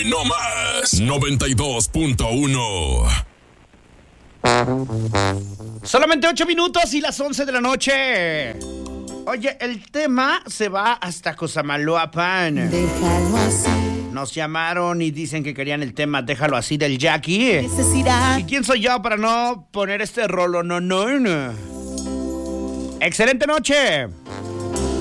no más 92.1. Solamente 8 minutos y las 11 de la noche. Oye, el tema se va hasta Cosamaloapan. Déjalo así. Nos llamaron y dicen que querían el tema Déjalo así del Jackie. Necesidad. ¿Y quién soy yo para no poner este rolo? No. Excelente noche.